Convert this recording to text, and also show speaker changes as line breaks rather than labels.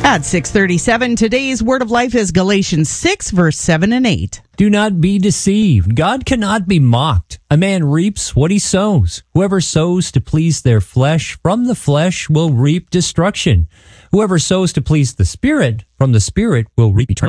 At 6:37, today's word of life is Galatians 6, verse 7 and 8.
Do not be deceived. God cannot be mocked. A man reaps what he sows. Whoever sows to please their flesh, from the flesh will reap destruction. Whoever sows to please the Spirit, from the Spirit will reap eternal